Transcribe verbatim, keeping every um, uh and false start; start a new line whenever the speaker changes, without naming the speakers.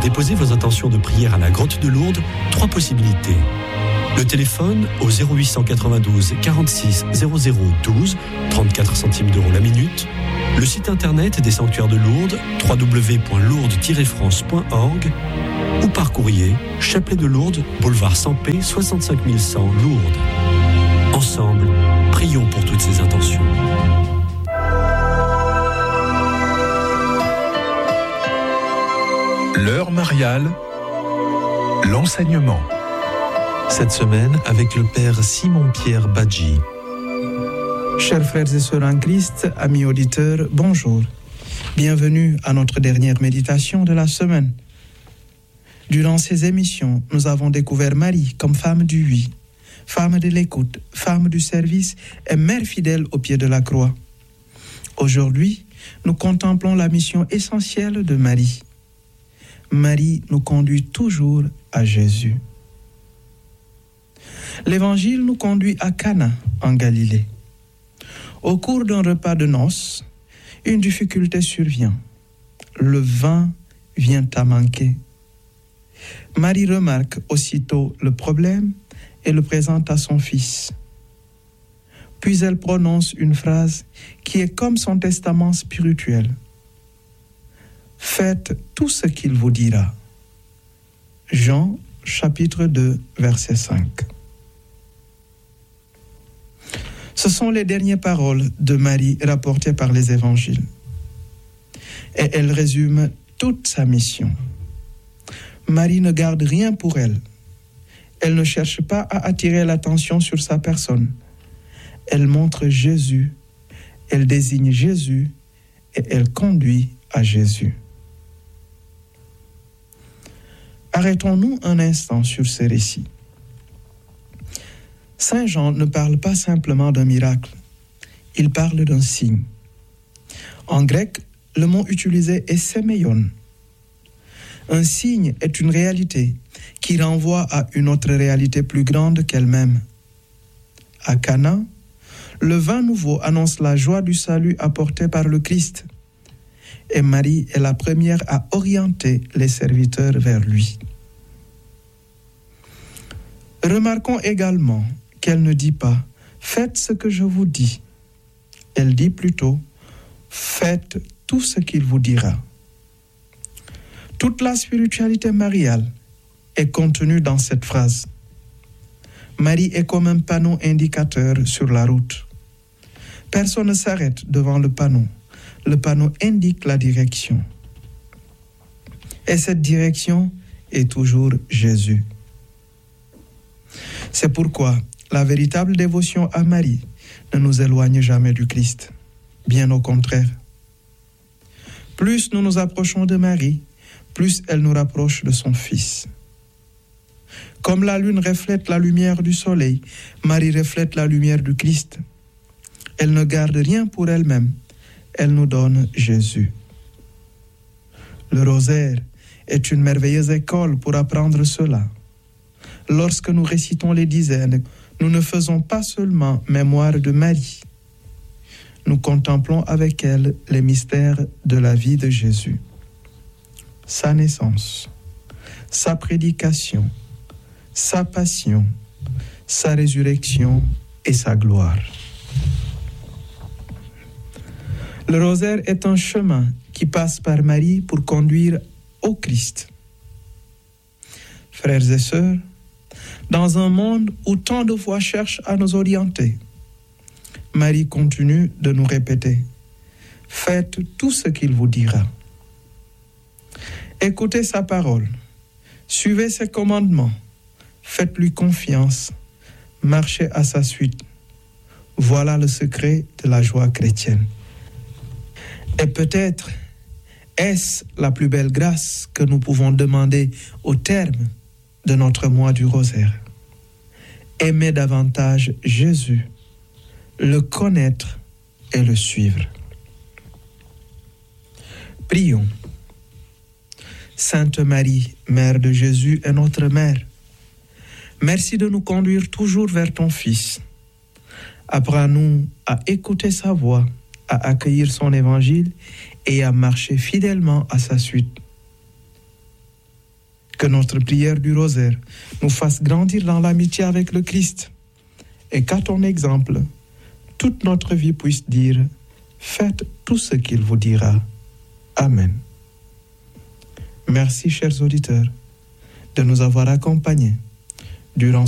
déposer vos intentions de prière à la Grotte de Lourdes, trois possibilités. Le téléphone au zéro huit cent quatre-vingt-douze quarante-six zéro zéro douze, trente-quatre centimes d'euros la minute. Le site internet des sanctuaires de Lourdes, w w w point lourdes tiret france point org, ou par courrier, Chapelet de Lourdes, boulevard Sampé, soixante-cinq mille cent, Lourdes. Ensemble, prions pour toutes ces intentions.
L'heure mariale, l'enseignement.
Cette semaine, avec le père Simon-Pierre Badji.
Chers frères et sœurs en Christ, amis auditeurs, bonjour. Bienvenue à notre dernière méditation de la semaine. Durant ces émissions, nous avons découvert Marie comme femme du oui, femme de l'écoute, femme du service et mère fidèle au pied de la croix. Aujourd'hui, nous contemplons la mission essentielle de Marie. Marie nous conduit toujours à Jésus. L'Évangile nous conduit à Cana, en Galilée. Au cours d'un repas de noces, une difficulté survient. Le vin vient à manquer. Marie remarque aussitôt le problème et le présente à son fils. Puis elle prononce une phrase qui est comme son testament spirituel. Faites tout ce qu'il vous dira. Jean, chapitre deux, verset cinq. Ce sont les dernières paroles de Marie rapportées par les évangiles. Et elles résument toute sa mission. Marie ne garde rien pour elle. Elle ne cherche pas à attirer l'attention sur sa personne. Elle montre Jésus, elle désigne Jésus et elle conduit à Jésus. Arrêtons-nous un instant sur ce récit. Saint Jean ne parle pas simplement d'un miracle, il parle d'un signe. En grec, le mot utilisé est séméion. Un signe est une réalité qui renvoie à une autre réalité plus grande qu'elle-même. À Cana, le vin nouveau annonce la joie du salut apporté par le Christ. Et Marie est la première à orienter les serviteurs vers lui. Remarquons également qu'elle ne dit pas « faites ce que je vous dis ». Elle dit plutôt « faites tout ce qu'il vous dira ». Toute la spiritualité mariale est contenue dans cette phrase. Marie est comme un panneau indicateur sur la route. Personne ne s'arrête devant le panneau. Le panneau indique la direction. Et cette direction est toujours Jésus. C'est pourquoi la véritable dévotion à Marie ne nous éloigne jamais du Christ. Bien au contraire. Plus nous nous approchons de Marie, plus elle nous rapproche de son Fils. Comme la lune reflète la lumière du soleil, Marie reflète la lumière du Christ. Elle ne garde rien pour elle-même, elle nous donne Jésus. Le rosaire est une merveilleuse école pour apprendre cela. Lorsque nous récitons les dizaines, nous ne faisons pas seulement mémoire de Marie. Nous contemplons avec elle les mystères de la vie de Jésus. Sa naissance, sa prédication, sa passion, sa résurrection et sa gloire. Le rosaire est un chemin qui passe par Marie pour conduire au Christ. Frères et sœurs, dans un monde où tant de voix cherchent à nous orienter, Marie continue de nous répéter « Faites tout ce qu'il vous dira ». Écoutez sa parole, suivez ses commandements, faites-lui confiance, marchez à sa suite. Voilà le secret de la joie chrétienne. Et peut-être est-ce la plus belle grâce que nous pouvons demander au terme de notre mois du rosaire. Aimer davantage Jésus, le connaître et le suivre. Prions. Sainte Marie, Mère de Jésus et notre Mère, merci de nous conduire toujours vers ton Fils. Apprends-nous à écouter sa voix, à accueillir son évangile et à marcher fidèlement à sa suite. Que notre prière du rosaire nous fasse grandir dans l'amitié avec le Christ et qu'à ton exemple, toute notre vie puisse dire « Faites tout ce qu'il vous dira. » Amen. Merci, chers auditeurs, de nous avoir accompagnés durant